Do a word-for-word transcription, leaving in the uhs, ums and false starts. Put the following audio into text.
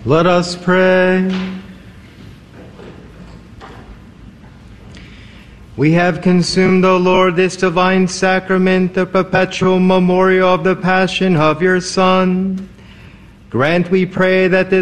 Let us pray. We have consumed, O Lord, this divine sacrament, the perpetual memorial of the passion of your Son. Grant, we pray, that this